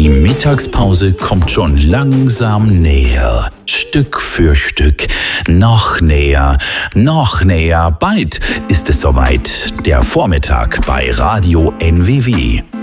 Die Mittagspause kommt schon langsam näher. Stück für Stück. Noch näher, noch näher. Bald ist es soweit. Der Vormittag bei Radio NWW.